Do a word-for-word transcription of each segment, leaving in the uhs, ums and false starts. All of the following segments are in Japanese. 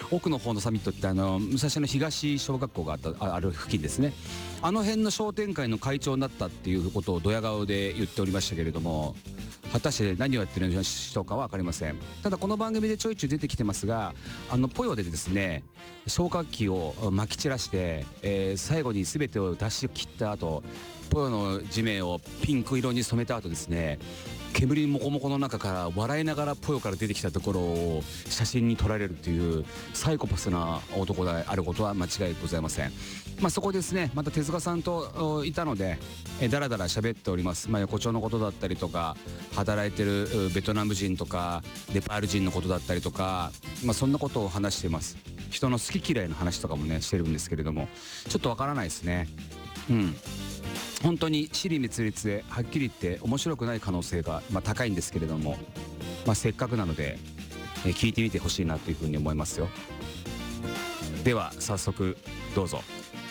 奥の方のサミットってあの武蔵野東小学校があったあある付近ですね。あの辺の商店会の会長になったっていうことをドヤ顔で言っておりましたけれども、果たして何をやってる人かは分かりません。ただこの番組でちょいちょい出てきてますが、あのポヨでですね消火器をまき散らして、えー、最後に全てを出し切った後、ポヨの地面をピンク色に染めた後ですね、煙もこもこの中から笑いながらポヨから出てきたところを写真に撮られるというサイコパスな男であることは間違いございません。まあそこですね、また手塚さんといたのでえだらだら喋っております。まあ横丁のことだったりとか、働いてるベトナム人とかネパール人のことだったりとか、まあそんなことを話しています。人の好き嫌いの話とかもねしてるんですけれども、ちょっとわからないですね。うん本当に支離滅裂ではっきり言って面白くない可能性が、まあ、高いんですけれども、まあ、せっかくなので、えー、聞いてみてほしいなというふうに思いますよ。では早速どうぞ。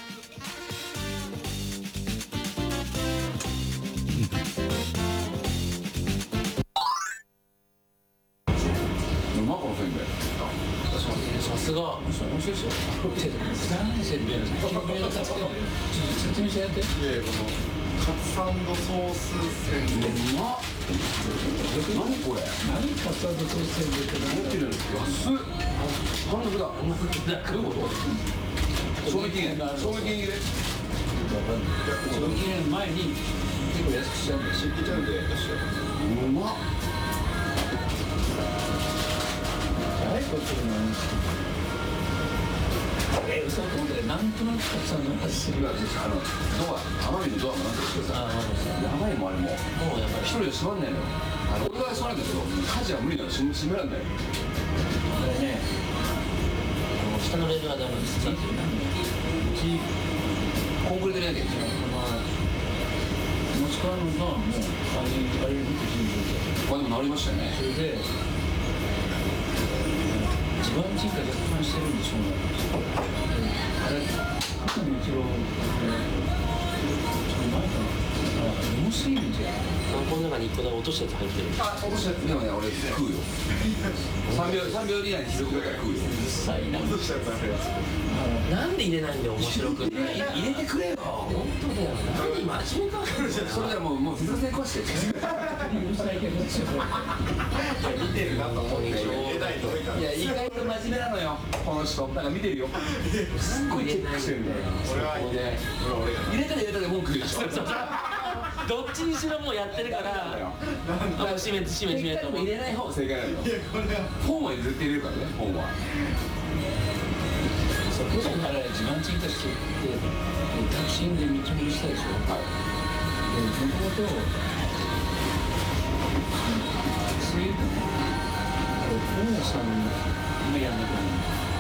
うまこのせんべいさすが面白いでしょ。何せんべいの説明してやって。 カツサンドソースせんべい。 うまっ。何これ。 何カツサンドソースせんべいって何持ってるんですよ。安っ。半額だ。どういうこと。賞味期限賞味期限入れ。 賞味期限前に結構安くしちゃうんで、 湿気ちゃうんで出しちゃう。 うまっ。 誰こっちのえー、嘘と思ってなんとなくたくさんの話してる。 あのドア、奄美のドアもなんとしてさ、やばいもんあれもう。 もうやっぱり一人で閉まんないのよ。あの俺が閉まるんだけど、火事は無理なの、閉めらんない。 これね、あの下のレールはダメです。ちゃんとうちコンクリでやけん。 持ち帰るのがもうあれあれ見て信じて。 これでも治りましたよね。 それで地盤沈下若干してるんでしょうね。あれ過去に一郎その前かな、あ重すぎるんじゃん。この中に一個だけ落としたやつ入ってる。 あ、落としたやつでもね、俺食うよ。三秒三秒以内に広くだから食うよ。 うるさいな。 落としたやつあるやつ。 なんで入れないんだよ面白くない。 入れてくれよ。 本当だよ。何真面目かかるじゃん。 それでもうもう手塚成功して。 うるさいけどですよ。 見てるなと思って入れないといかん。 いや意外と真面目なのよこの人。なんか見てるよ。すっごいチェックしてるんだよ。 俺は入れない。俺が入れたら入れたで文句言うでしょ。 どっちにしろもうやってるからあもう閉めて閉めて閉めて入れない方が正解なのよ。 いやこれは本は絶対入れるからね。本はそこから地盤沈下してってタクシーで道盛りしたでしょ。 はい。 でもともとそういうあれ大野さん今やんなくなる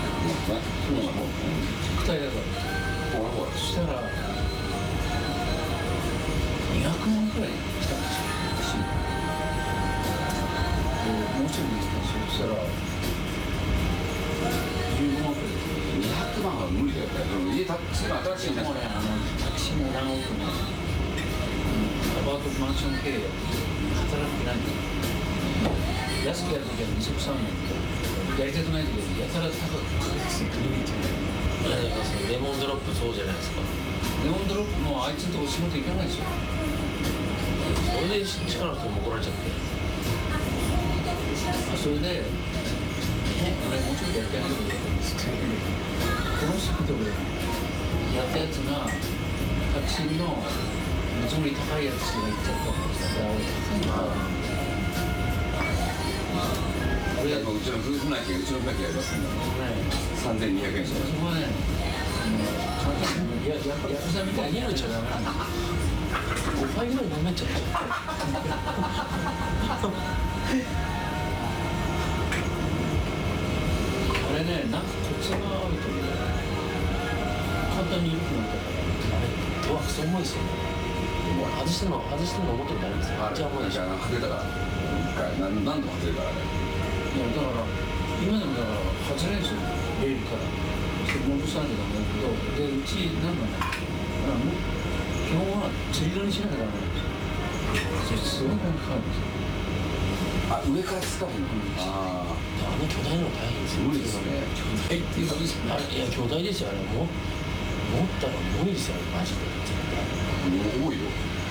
副体だからほらほら。 そしたらにひゃくまんくらい来たんですよ。でもうちょいできたんですよ。そしたらじゅうごまんくらいにひゃくまんは無理だよ。家建つの新しいんだもうね、あのタクシーの何億のアパートマンション経営働く気ないんだよ。安くやるときはに足さんねんとやりたくないときはやたら高くかけてくるみたいな。 なんかそのレモンドロップそうじゃないですか。 レモンドロップもあいつのとこ仕事行かないですよ。 それで力の人も怒られちゃって。 それで、ね、俺もうちょっとやってやるけどこの人と俺やったやつがタクシーの見積もり高いやつが行っちゃったんですから、俺高いのか俺やっぱうちの夫婦なきうちの夫婦なきやりますんだ。 ね、 さんぜんにひゃくえんしそこはね、ちゃんとややヤクザみたいにやるんちゃダメなんだ。ごはいぐらい飲めちゃったあれね、なんかコツがあるとね簡単に緩くなったからあれドアクソ重いですよね。もう外してるの外してるの思ってもダメですよ。 あれじゃあもうでしょ。 外れたから一回何何度も外れたからね。 いやだから今でもだから外れるんですよ、レールからそれ戻さなきゃダメだけど、でうちなんだね、あの基本は釣り色にしなきゃダメなんですよ。それすごい金かかるんですよ。 あ、上から使うの。ああ。 あの巨大なの大変ですよ。 無理ですね。 巨大っていうかあれいや巨大ですよあれも持ったら無理ですよあれマジで絶対。 もう多いよ。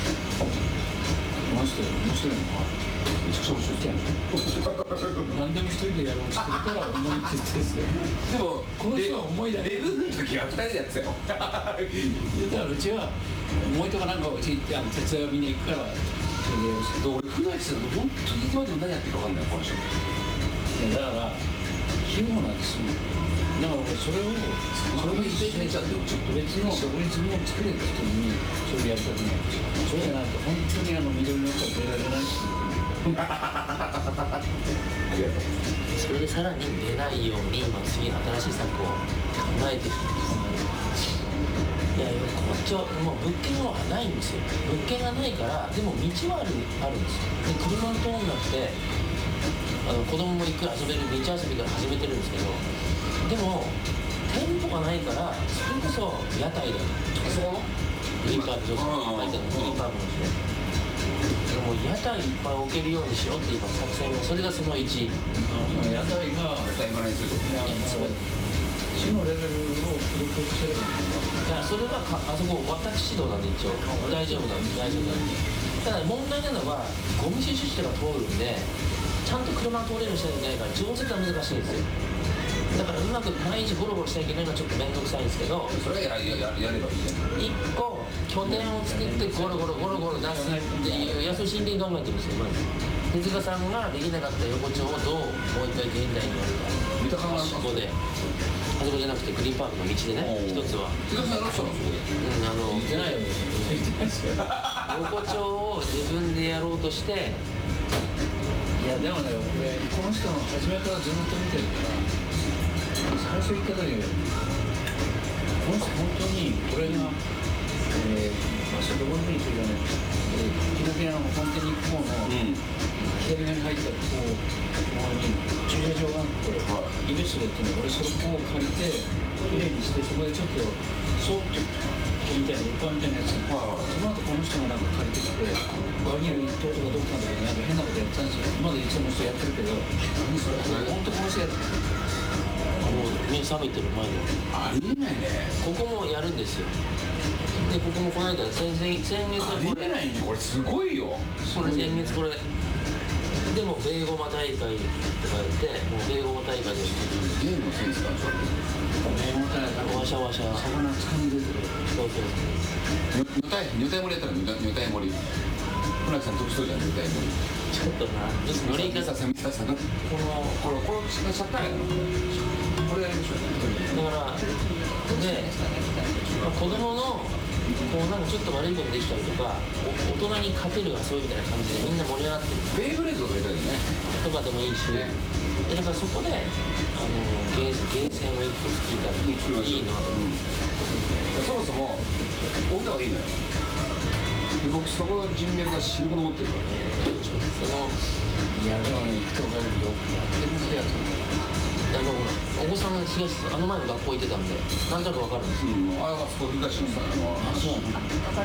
マジで面白いのはめちゃくちゃ面白いですよ。 何でも一人でやろうとしてるから重いって言ってるんですよ。 でもこの人は重いだけレブの時はふたりでやってたよ。 だからうちは重いとかなんかうちあの徹夜みんな行くからそれでやるんですけど、 俺普段してたの本当にいつまでも何やってるか分かんないこの人。 いやだから器用なんですよ。だから俺それをそれを一緒にちょっと別の独立も作れる人にそれやりたくない。そうじゃないと本当にあの緑の中出られないし。 ありがとう。 それでさらに出ないように今次の新しい策を考えてる。いやこっちはもう物件はないんですよ。物件がないからでも道はあるあるんですよ。で車の通んなくてあの子供も行く遊べる道遊びから始めてるんですけど、でも店舗がないからそれこそ屋台だよ。 そこのグリーンパーク上空入ったのグリーンパークのですね。でも屋台いっぱい置けるようにしようっていう作戦がそれがそのいち。 あの屋台が絶対行かないということね。 それ市のレベルを記録してるんだからそれはかあそこ私指導なんで一応大丈夫なんで大丈夫なんで、ただ問題なのはゴミ収集車が通るんでちゃんと車が通れるようにしなきゃいけないから上手が難しいんですよ。だからうまく毎日ゴロゴロしなきゃいけないのはちょっと面倒くさいんですけど、 それはややややればいいじゃん。 一個拠点を作ってゴロゴロゴロゴロ出すっていう安い真剣に考えてるんですよまず。手塚さんができなかった横丁をどうもう一回現代にやるか。 見た感がああそこであそこじゃなくてグリーンパークの道でね一つは手塚さんやらしたのそこで。 うんあの言ってないよ言ってないですよ。 横丁を自分でやろうとしていやでもね俺この人の初めからずっと見てるから最初言った時この人本当にこれが、えー、まあそれどこでもいいけどねピノピアの本店に行く方の左側に入ったこうに駐車場があってイベストレっていうの俺そこを借りてきれいにしてそこでちょっとそっとみたいな一般みたいなやつ、その後この人がなんか借りてきてワニル一等とかどっかのとこでなんか変なことやってたんですよ。まだいつも人やってるけど何それ本当この人やってもう目覚めてる前のありえないね。 ここもやるんですよ。でここもこの間先々先月ありこれえないね。これすごいよ。 これ先月これでもベーゴマ大会とかやってもうベーゴマ大会でゲームのセンスなんですよ。 ワシャワシャ魚掴んでるそうそう女体女体盛りやったら女女体盛り。船木さん得しそうじゃん女体盛り。 ちょっとな乗り方三さん三さんのこのこれこれシャッターやの。これやりましょう。 だからで、まあ、子供のこうなんかちょっと悪いことできたりとかお大人に勝てる遊びみたいな感じでみんな盛り上がってるベイブレードとかやりたいよね。 とかでもいいし、 ねでだからそこであのゲーゲーセンを一個作ったらいいなと思う。 そもそも置いた方がいいのよ。で僕そこの人脈が死ぬほど持ってるから。 そのいやでもね行くと分かるけどやってることやつあのお子さんが東あの前の学校行ってたんでなんとなくわかるんですよ。 うん、ああそこ東のさあのあそうなの。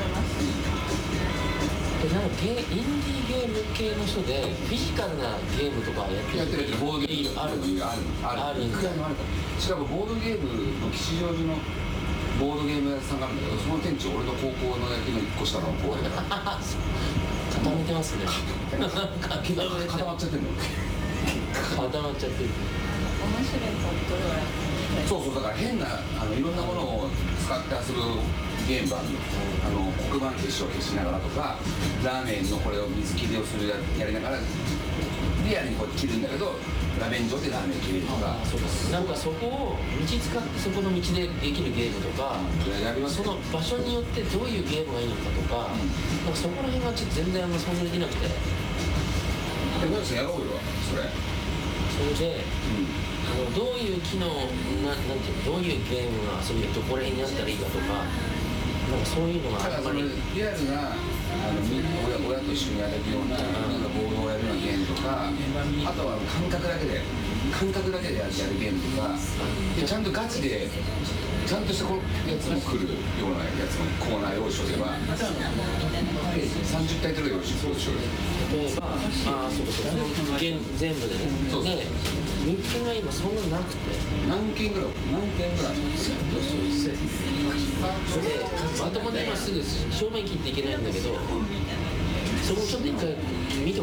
でなんかゲーインディーゲーム系の人でフィジカルなゲームとかやってやってるやつボードゲームあるあるあるあるいくらでもあるからしかもボードゲームの吉祥寺のボードゲーム屋さんがあるんだけどその店長俺の高校の野球のいっこ下の子だから固めてますねなんか固めて固まっちゃってるの固まっちゃってる。 面白いことをやってそうそうだから変なあのいろんなものを使って遊ぶゲームがあるのあの黒板消しを消しながらとかラーメンのこれを水切りをするややりながらリアルにこう切るんだけどラーメン上でラーメン切れるとかそうですなんかそこを道使ってそこの道でできるゲームとかやりますその場所によってどういうゲームがいいのかとか、なんかそこら辺がちょっと全然あんま想像できなくてえどうですやろうよそれそれであのどういう機能ななんていうのどういうゲームの遊びがどこら辺にあったらいいかとかなんかそういうのがただそのあんまりリアルなあのみ親親と一緒にやれるような、なんかボードをやるようなゲームとか、あとは感覚だけで感覚だけでやるゲームとか、でちゃんとガチでちゃんとしたこやつも来るようなやつのコーナー用意しとけばさんじゅったいとか用意しとけば例えば、ああ、そうかそうか、全全部でね。 そうそうで、物件が今そんななくて、 何件ぐらい何件ぐらいそれでまともに今すぐ正面切っていけないんだけど、そこちょっと一回見と